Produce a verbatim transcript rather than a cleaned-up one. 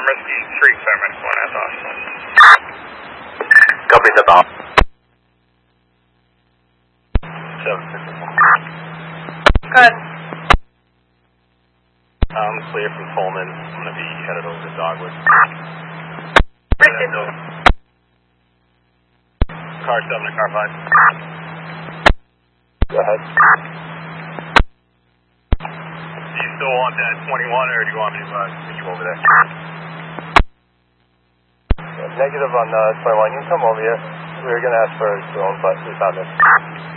Rescue three, paramedics one, that's awesome. Copy that off. seven fifty-one. Go ahead. I'm clear from Coleman. I'm going to be headed over to Dogwood. Rescue. Car seven and car five. Go ahead. Do you still want that twenty-one, or do you want me to uh, meet you over there? Yeah, negative on uh, twenty-one. You can come over here. We were going to ask for a drone, but we found it.